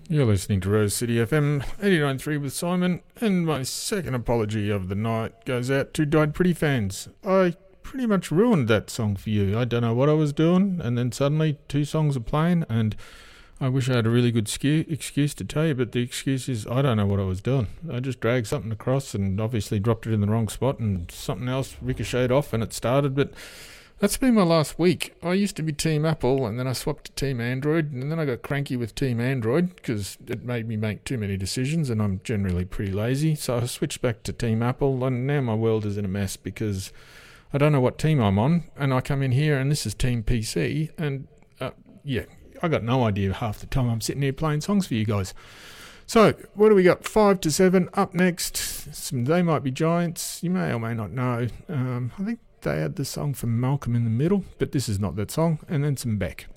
You're listening to Rose City FM 89.3 with Simon, and my second apology of the night goes out to Died Pretty fans. I pretty much ruined that song for you. I don't know what I was doing, and then suddenly two songs are playing, and I wish I had a really good excuse to tell you, but the excuse is I don't know what I was doing. I just dragged something across and obviously dropped it in the wrong spot, and something else ricocheted off and it started, but that's been my last week. I used to be Team Apple, and then I swapped to Team Android, and then I got cranky with Team Android because it made me make too many decisions, and I'm generally pretty lazy. So I switched back to Team Apple, and now my world is in a mess because I don't know what team I'm on, and I come in here, and this is Team PC, and I got no idea half the time I'm sitting here playing songs for you guys. So, what do we got? 5 to 7 up next. Some They Might Be Giants. You may or may not know. I think they had the song from Malcolm in the Middle, but this is not that song. And then some Beck.